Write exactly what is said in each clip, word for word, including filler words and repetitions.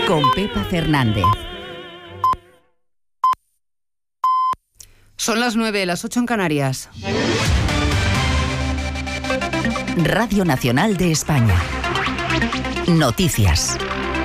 con Pepa Fernández. Son las nueve, las ocho en Canarias. Radio Nacional de España. Noticias.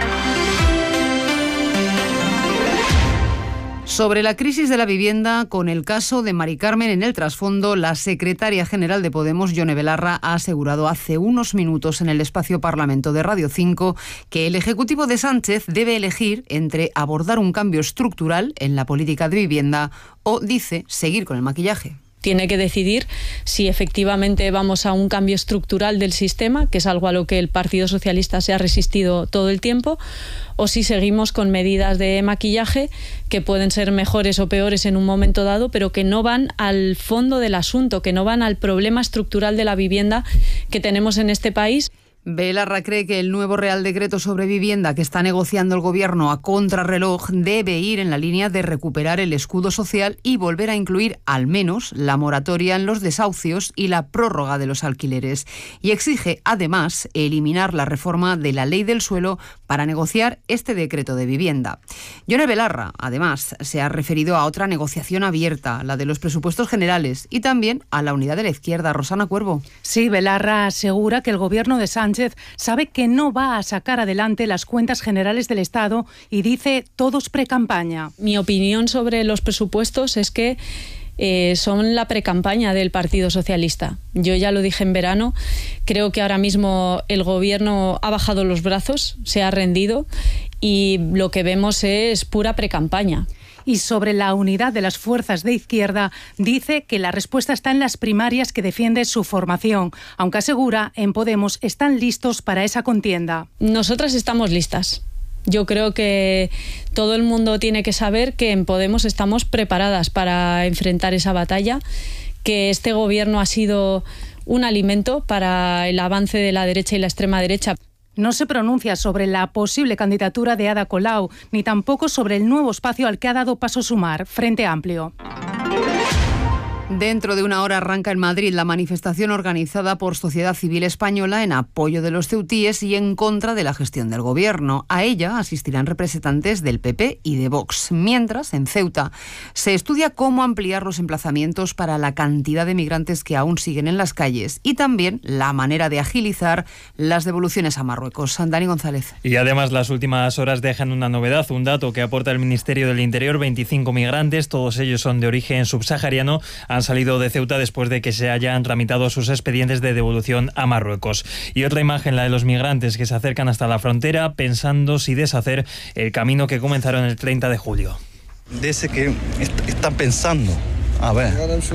Sobre la crisis de la vivienda, con el caso de Mari Carmen en el trasfondo, la secretaria general de Podemos, Yone Belarra, ha asegurado hace unos minutos en el espacio Parlamento de Radio cinco que el Ejecutivo de Sánchez debe elegir entre abordar un cambio estructural en la política de vivienda o, dice, seguir con el maquillaje. Tiene que decidir si efectivamente vamos a un cambio estructural del sistema, que es algo a lo que el Partido Socialista se ha resistido todo el tiempo, o si seguimos con medidas de maquillaje que pueden ser mejores o peores en un momento dado, pero que no van al fondo del asunto, que no van al problema estructural de la vivienda que tenemos en este país. Belarra cree que el nuevo Real Decreto sobre vivienda que está negociando el Gobierno a contrarreloj debe ir en la línea de recuperar el escudo social y volver a incluir al menos la moratoria en los desahucios y la prórroga de los alquileres. Y exige, además, eliminar la reforma de la Ley del Suelo para negociar este decreto de vivienda. Yone Belarra, además, se ha referido a otra negociación abierta, la de los presupuestos generales, y también a la unidad de la izquierda. Rosana Cuervo. Sí, Belarra asegura que el Gobierno de Sánchez sabe que no va a sacar adelante las cuentas generales del Estado y dice todos pre-campaña. Mi opinión sobre los presupuestos es que eh, son la pre-campaña del Partido Socialista. Yo ya lo dije en verano, creo que ahora mismo el Gobierno ha bajado los brazos, se ha rendido y lo que vemos es pura pre-campaña. Y sobre la unidad de las fuerzas de izquierda, dice que la respuesta está en las primarias que defiende su formación, aunque asegura en Podemos están listos para esa contienda. Nosotras estamos listas. Yo creo que todo el mundo tiene que saber que en Podemos estamos preparadas para enfrentar esa batalla, que este gobierno ha sido un alimento para el avance de la derecha y la extrema derecha. No se pronuncia sobre la posible candidatura de Ada Colau, ni tampoco sobre el nuevo espacio al que ha dado paso Sumar, Frente Amplio. Dentro de una hora arranca en Madrid la manifestación organizada por Sociedad Civil Española en apoyo de los ceutíes y en contra de la gestión del Gobierno. A ella asistirán representantes del P P y de Vox. Mientras, en Ceuta, se estudia cómo ampliar los emplazamientos para la cantidad de migrantes que aún siguen en las calles y también la manera de agilizar las devoluciones a Marruecos. Dani González. Y además las últimas horas dejan una novedad, un dato que aporta el Ministerio del Interior. veinticinco migrantes, todos ellos son de origen subsahariano, han salido de Ceuta después de que se hayan tramitado sus expedientes de devolución a Marruecos. Y otra imagen, la de los migrantes que se acercan hasta la frontera pensando si deshacer el camino que comenzaron el treinta de julio. Dice que est- están pensando, a ver,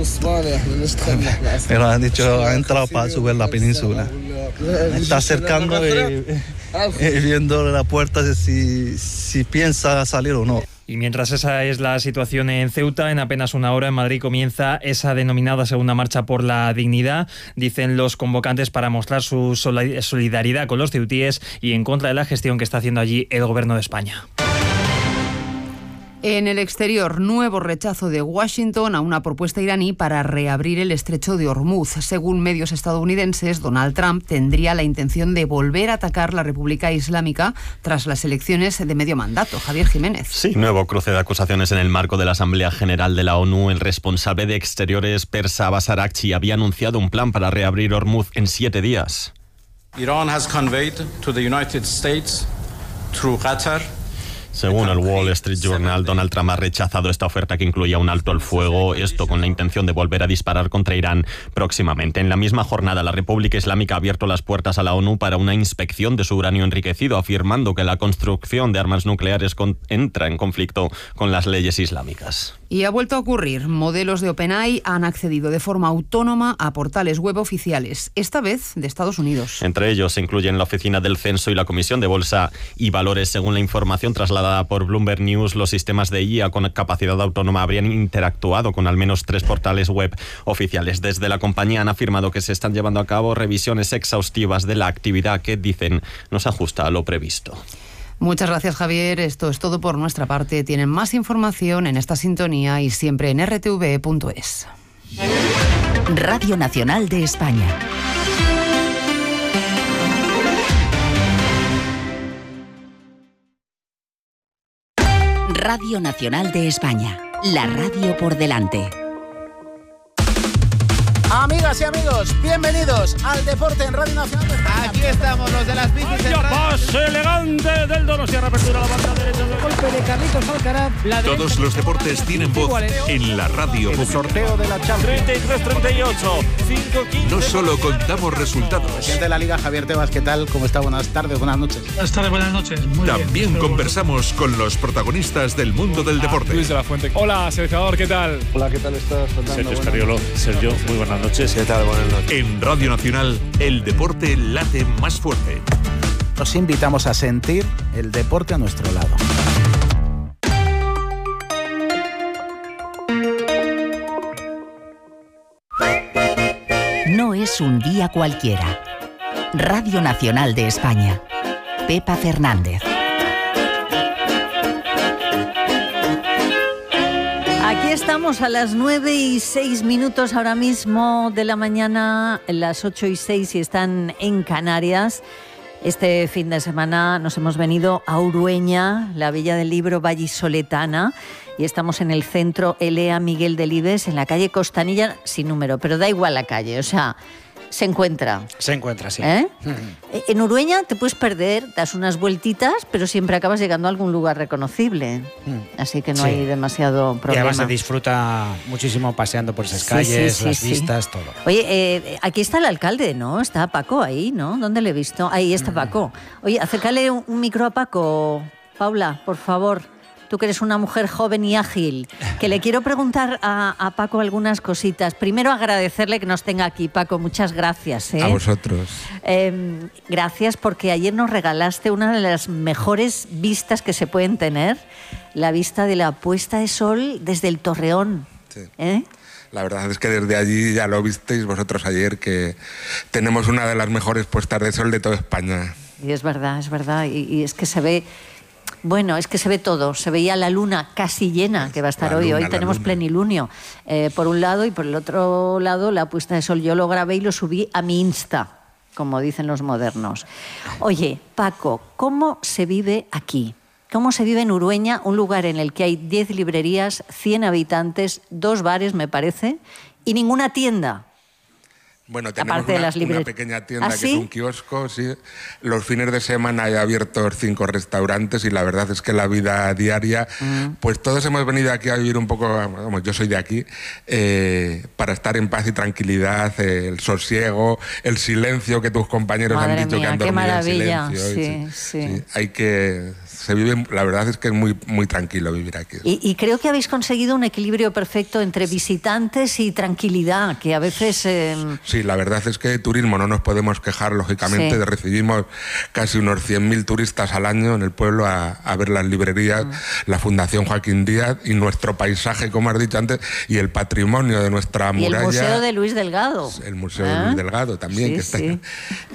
pero han dicho, ha entrado para subir la península. Está acercando y, y viendo la puerta si, si piensa salir o no. Y mientras esa es la situación en Ceuta, en apenas una hora en Madrid comienza esa denominada Segunda Marcha por la Dignidad, dicen los convocantes, para mostrar su solidaridad con los ceutíes y en contra de la gestión que está haciendo allí el Gobierno de España. En el exterior, nuevo rechazo de Washington a una propuesta iraní para reabrir el estrecho de Hormuz. Según medios estadounidenses, Donald Trump tendría la intención de volver a atacar la República Islámica tras las elecciones de medio mandato. Javier Jiménez. Sí, nuevo cruce de acusaciones en el marco de la Asamblea General de la ONU. El responsable de Exteriores persa Abbas Araghchi había anunciado un plan para reabrir Hormuz en siete días. Iran has conveyed to the United States through Qatar. Según el Wall Street Journal, Donald Trump ha rechazado esta oferta que incluía un alto al fuego, esto con la intención de volver a disparar contra Irán próximamente. En la misma jornada, la República Islámica ha abierto las puertas a la ONU para una inspección de su uranio enriquecido, afirmando que la construcción de armas nucleares con- entra en conflicto con las leyes islámicas. Y ha vuelto a ocurrir. Modelos de OpenAI han accedido de forma autónoma a portales web oficiales, esta vez de Estados Unidos. Entre ellos se incluyen la Oficina del Censo y la Comisión de Bolsa y Valores. Según la información trasladada por Bloomberg News, los sistemas de I A con capacidad autónoma habrían interactuado con al menos tres portales web oficiales. Desde la compañía han afirmado que se están llevando a cabo revisiones exhaustivas de la actividad que, dicen, no se ajusta a lo previsto. Muchas gracias, Javier. Esto es todo por nuestra parte. Tienen más información en esta sintonía y siempre en r t v punto es. Radio Nacional de España. Radio Nacional de España, la radio por delante. Amigas y amigos, bienvenidos al Deporte en Radio Nacional de España. Aquí estamos, los de las bicis en Radio. Pase elegante del Donostia, reapertura la banda derecha del golpe de Carlitos Alcaraz. Todos los deportes tienen voz en la radio. El sorteo de la Champions. treinta y tres treinta y ocho, cinco quince. No solo contamos resultados. Presidente de la Liga, Javier Tebas, ¿qué tal? ¿Cómo está? Buenas tardes, buenas noches. Buenas tardes, buenas noches. Muy También bien, conversamos con los protagonistas del mundo del deporte. Luis de la Fuente. Hola, seleccionador, ¿qué tal? Hola, ¿qué tal estás? Sergio Escariolo. Sergio, muy buenas noches. ¿Qué tal? Buenas noches. En Radio Nacional, el deporte late más fuerte. Nos invitamos a sentir el deporte a nuestro lado. No es un día cualquiera. Radio Nacional de España. Pepa Fernández. Aquí estamos a las nueve y seis minutos ahora mismo de la mañana, las ocho y seis si están en Canarias. Este fin de semana nos hemos venido a Urueña, la Villa del Libro vallisoletana, y estamos en el centro Elea Miguel Delibes, en la calle Costanilla, sin número, pero da igual la calle, o sea, se encuentra. Se encuentra, sí. ¿Eh? Uh-huh. En Urueña te puedes perder, das unas vueltitas, pero siempre acabas llegando a algún lugar reconocible. Uh-huh. Así que no sí. hay demasiado problema. Y además se disfruta muchísimo paseando por esas calles, sí, sí, las sí, vistas, sí. todo. Oye, eh, aquí está el alcalde, ¿no? Está Paco ahí, ¿no? ¿Dónde le he visto? Ahí está uh-huh. Paco. Oye, acércale un, un micro a Paco, Paula, por favor. Tú que eres una mujer joven y ágil, que le quiero preguntar a, a Paco algunas cositas. Primero agradecerle que nos tenga aquí, Paco, muchas gracias. ¿eh? A vosotros. Eh, gracias porque ayer nos regalaste una de las mejores vistas que se pueden tener, la vista de la puesta de sol desde el Torreón. Sí. ¿Eh? La verdad es que desde allí ya lo visteis vosotros ayer, que tenemos una de las mejores puestas de sol de toda España. Y es verdad, es verdad, y, y es que se ve... Bueno, es que se ve todo. Se veía la luna casi llena, que va a estar la hoy. Luna, hoy tenemos luna. plenilunio. Eh, por un lado, y por el otro lado, la puesta de sol. Yo lo grabé y lo subí a mi Insta, como dicen los modernos. Oye, Paco, ¿cómo se vive aquí? ¿Cómo se vive en Urueña, un lugar en el que hay diez librerías, cien habitantes, dos bares, me parece, y ninguna tienda? Bueno, tenemos una, las una pequeña tienda ¿Ah, que sí? es un kiosco, sí. Los fines de semana hay abiertos cinco restaurantes y la verdad es que la vida diaria, mm. pues todos hemos venido aquí a vivir un poco, vamos, yo soy de aquí, eh, para estar en paz y tranquilidad, eh, el sosiego, el silencio que tus compañeros Madre han dicho mía, que han qué dormido maravilla. en silencio. Sí, sí, sí. sí. Hay que... Se vive, la verdad es que es muy, muy tranquilo vivir aquí. Y, y creo que habéis conseguido un equilibrio perfecto entre visitantes y tranquilidad, que a veces... Eh... Sí, la verdad es que de turismo no nos podemos quejar, lógicamente. Sí. Recibimos casi unos cien mil turistas al año en el pueblo a, a ver las librerías, mm. la Fundación Joaquín Díaz y nuestro paisaje, como has dicho antes, y el patrimonio de nuestra y muralla. Y el Museo de Luis Delgado. El Museo ¿Ah? de Luis Delgado también, sí, que está sí.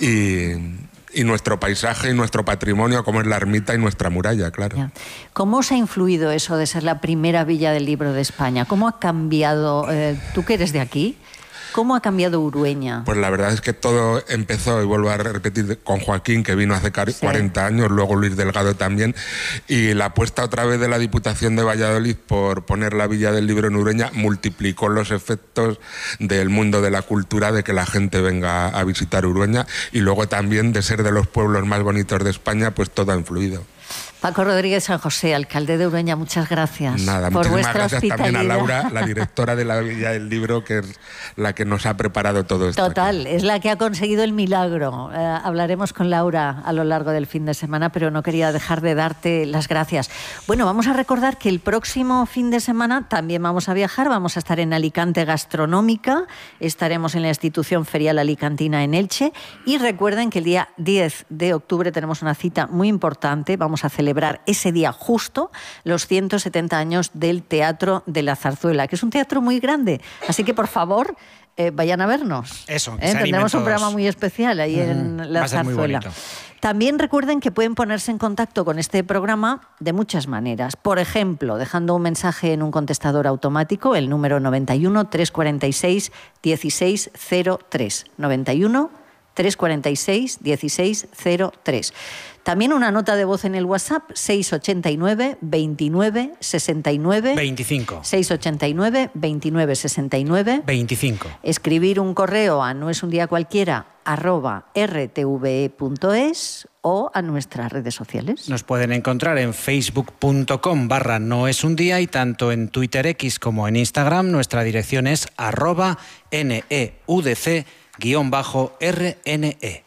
Y... Y nuestro paisaje y nuestro patrimonio, como es la ermita y nuestra muralla, claro. Ya. ¿Cómo os ha influido eso de ser la primera villa del libro de España? ¿Cómo ha cambiado, eh, tú que eres de aquí, cómo ha cambiado Urueña? Pues la verdad es que todo empezó, y vuelvo a repetir, con Joaquín, que vino hace cuarenta sí. años, luego Luis Delgado también, y la apuesta otra vez de la Diputación de Valladolid por poner la Villa del Libro en Urueña multiplicó los efectos del mundo de la cultura, de que la gente venga a visitar Urueña, y luego también de ser de los pueblos más bonitos de España, pues todo ha influido. Paco Rodríguez San José, alcalde de Urueña, muchas gracias. Nada, por muchísimas vuestra gracias también a Laura, la directora de la Villa del Libro, que es la que nos ha preparado todo esto. Total, aquí. Es la que ha conseguido el milagro. Eh, hablaremos con Laura a lo largo del fin de semana, pero no quería dejar de darte las gracias. Bueno, vamos a recordar que el próximo fin de semana también vamos a viajar, vamos a estar en Alicante Gastronómica, estaremos en la institución ferial alicantina en Elche, y recuerden que el día diez de octubre tenemos una cita muy importante, vamos a celebrar ese día justo los ciento setenta años del Teatro de la Zarzuela, que es un teatro muy grande, así que por favor eh, vayan a vernos. Eso, que ¿Eh? se Tendremos todos. un programa muy especial ahí mm, en la Zarzuela. También recuerden que pueden ponerse en contacto con este programa de muchas maneras. Por ejemplo, dejando un mensaje en un contestador automático, el número noventa y uno, trescientos cuarenta y seis, dieciséis cero tres. noventa y uno, trescientos tres cuatro seis, dieciséis cero tres. También una nota de voz en el WhatsApp, seis ochenta y nueve, veintinueve, sesenta y nueve... veinticinco. seis ochenta y nueve, veintinueve, sesenta y nueve... veinticinco. Escribir un correo a no es un día cualquiera, arroba rtve.es o a nuestras redes sociales. Nos pueden encontrar en facebook.com barra no es un día y tanto en Twitter X como en Instagram nuestra dirección es arroba neudc guión bajo rne.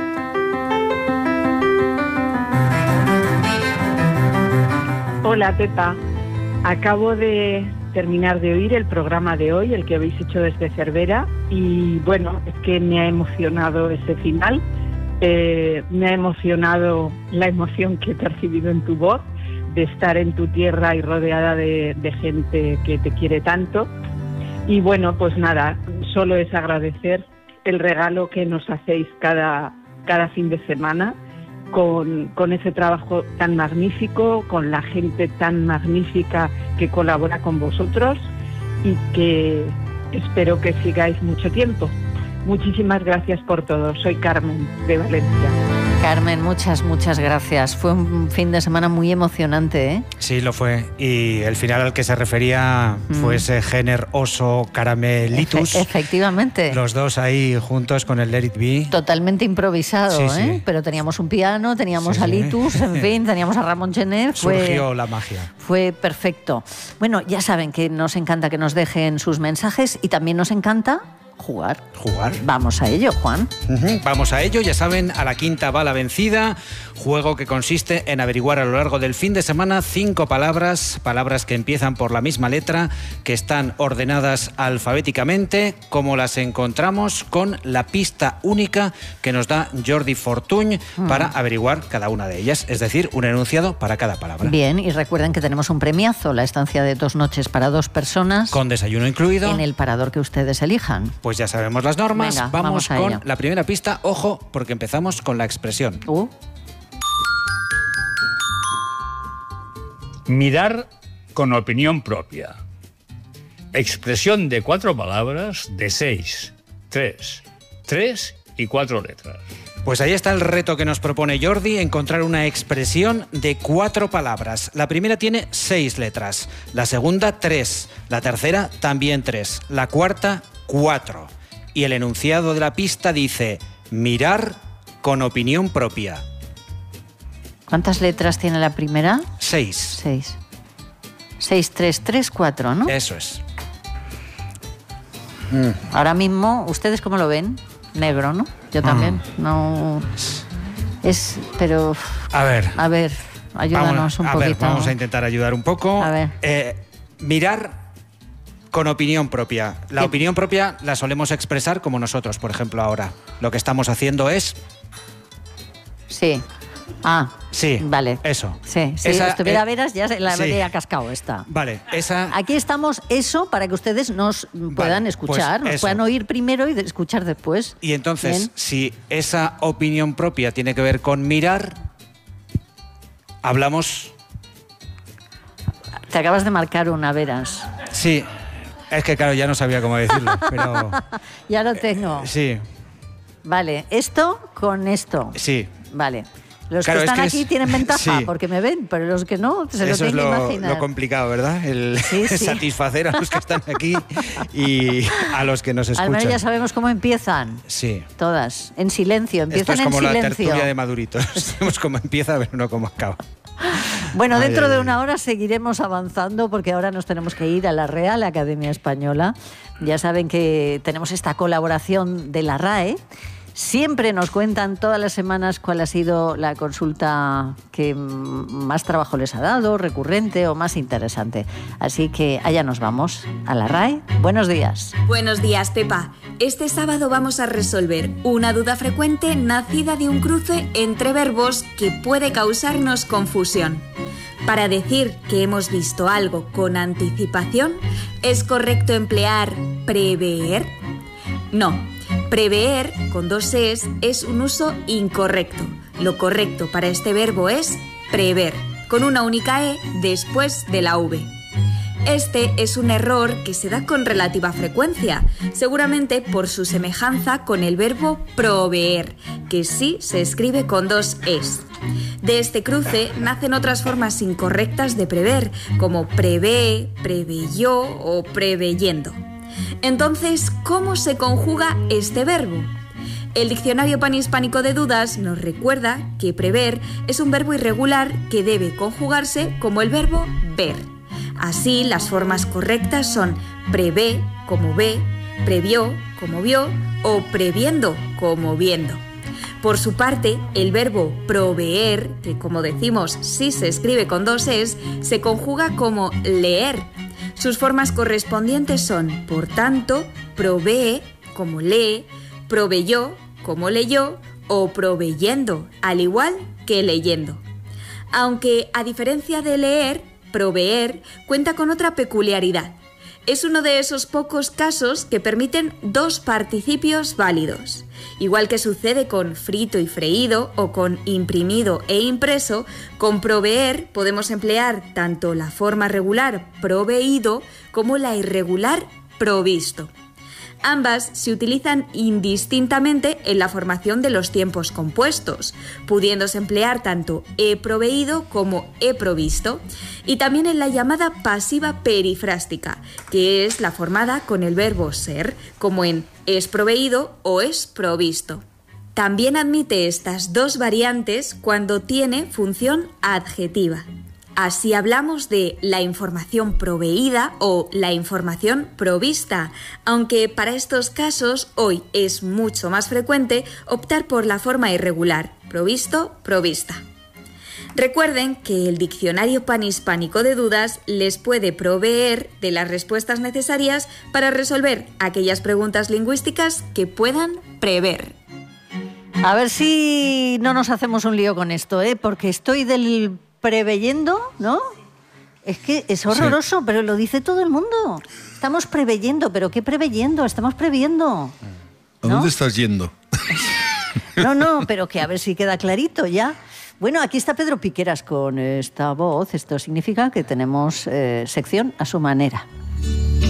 Hola, Pepa. Acabo de terminar de oír el programa de hoy, el que habéis hecho desde Cervera, y bueno, es que me ha emocionado ese final, eh, me ha emocionado la emoción que he percibido en tu voz, de estar en tu tierra y rodeada de, de gente que te quiere tanto. Y bueno, pues nada, solo es agradecer el regalo que nos hacéis cada, cada fin de semana, Con, con ese trabajo tan magnífico, con la gente tan magnífica que colabora con vosotros y que espero que sigáis mucho tiempo. Muchísimas gracias por todo. Soy Carmen, de Valencia. Carmen, muchas, muchas gracias. Fue un fin de semana muy emocionante, ¿eh? Sí, lo fue. Y el final al que se refería mm. fue ese Jenner Oso Caramelitus. Efe- efectivamente. Los dos ahí juntos con el Let It Be. Totalmente improvisado, sí, ¿eh? Sí. Pero teníamos un piano, teníamos sí, a Litus, sí. en fin, teníamos a Ramón Gener. Fue, Surgió la magia. Fue perfecto. Bueno, ya saben que nos encanta que nos dejen sus mensajes y también nos encanta jugar. Jugar. Vamos a ello, Juan. Uh-huh. Vamos a ello, ya saben, a la quinta va la vencida, juego que consiste en averiguar a lo largo del fin de semana cinco palabras, palabras que empiezan por la misma letra, que están ordenadas alfabéticamente, como las encontramos con la pista única que nos da Jordi Fortuny uh-huh. para averiguar cada una de ellas, es decir, un enunciado para cada palabra. Bien, y recuerden que tenemos un premiazo, la estancia de dos noches para dos personas. Con desayuno incluido. En el parador que ustedes elijan. Pues ya sabemos las normas. Venga, vamos, vamos con ello. La primera pista. Ojo, porque empezamos con la expresión. Uh. Mirar con opinión propia. Expresión de cuatro palabras de seis, tres, tres y cuatro letras. Pues ahí está el reto que nos propone Jordi, encontrar una expresión de cuatro palabras. La primera tiene seis letras, la segunda tres, la tercera también tres, la cuarta cuatro. Y el enunciado de la pista dice, mirar con opinión propia. ¿Cuántas letras tiene la primera? Seis. Seis. Seis, tres, tres, cuatro, ¿no? Eso es. Mm. Ahora mismo, ¿ustedes cómo lo ven? Negro, ¿no? Yo también. Mm. No. Es, pero. A ver. A ver, ayúdanos vamos, un a poquito. Ver, vamos a intentar ayudar un poco. A ver. Eh, mirar con opinión propia. La ¿Qué? Opinión propia la solemos expresar como nosotros, por ejemplo, ahora. Lo que estamos haciendo es. Sí. Ah, sí, vale. Eso. Sí, si esa, estuviera eh, veras ya se la sí. habría cascado esta. Vale, esa... Aquí estamos, eso, para que ustedes nos puedan vale, escuchar, pues nos puedan oír primero y de escuchar después. Y entonces, Bien. si esa opinión propia tiene que ver con mirar, hablamos... Te acabas de marcar una, veras. Sí, es que claro, ya no sabía cómo decirlo, pero... Ya lo tengo. Eh, sí. Vale, esto con esto. Sí. Vale. Los claro, que están es que aquí es... tienen ventaja sí. porque me ven, pero los que no, se lo Eso tienen es que lo, imaginar. lo complicado, ¿verdad? El sí, sí. satisfacer a los que están aquí y a los que nos escuchan. Al menos ya sabemos cómo empiezan. Sí. Todas, en silencio, empiezan Esto es como en silencio. la tertulia de Madurito. Sabemos cómo empieza, pero no cómo acaba. Bueno, Ay, dentro ay, de ay. una hora seguiremos avanzando porque ahora nos tenemos que ir a la Real Academia Española. Ya saben que tenemos esta colaboración de la R A E. Siempre nos cuentan todas las semanas cuál ha sido la consulta que más trabajo les ha dado, recurrente o más interesante. Así que allá nos vamos, a la R A E. Buenos días. Buenos días, Pepa. Este sábado vamos a resolver una duda frecuente nacida de un cruce entre verbos que puede causarnos confusión. Para decir que hemos visto algo con anticipación, ¿es correcto emplear prever? No. Prever, con dos es, es un uso incorrecto. Lo correcto para este verbo es prever, con una única E después de la V. Este es un error que se da con relativa frecuencia, seguramente por su semejanza con el verbo proveer, que sí se escribe con dos es. De este cruce nacen otras formas incorrectas de prever, como prevé, preveyó o preveyendo. Entonces, ¿cómo se conjuga este verbo? El Diccionario Panhispánico de Dudas nos recuerda que prever es un verbo irregular que debe conjugarse como el verbo ver. Así, las formas correctas son prevé, como ve, previó, como vio, o previendo, como viendo. Por su parte, el verbo proveer, que como decimos sí se escribe con dos es, se conjuga como leer. Sus formas correspondientes son, por tanto, provee, como lee, proveyó, como leyó, o proveyendo, al igual que leyendo. Aunque, a diferencia de leer, proveer cuenta con otra peculiaridad. Es uno de esos pocos casos que permiten dos participios válidos. Igual que sucede con frito y freído o con imprimido e impreso, con proveer podemos emplear tanto la forma regular proveído como la irregular provisto. Ambas se utilizan indistintamente en la formación de los tiempos compuestos, pudiéndose emplear tanto he proveído como he provisto, y también en la llamada pasiva perifrástica, que es la formada con el verbo ser, como en es proveído o es provisto. También admite estas dos variantes cuando tiene función adjetiva. Así hablamos de la información proveída o la información provista, aunque para estos casos hoy es mucho más frecuente optar por la forma irregular, provisto, provista. Recuerden que el Diccionario Panhispánico de Dudas les puede proveer de las respuestas necesarias para resolver aquellas preguntas lingüísticas que puedan prever. A ver si no nos hacemos un lío con esto, ¿eh? Porque estoy del preveyendo, ¿no? Es que es horroroso, sí. Pero lo dice todo el mundo. Estamos preveyendo, ¿pero qué preveyendo? Estamos previendo. ¿A ¿no? dónde estás yendo? No, no, pero que a ver si queda clarito ya. Bueno, aquí está Pedro Piqueras con esta voz. Esto significa que tenemos eh, sección a su manera.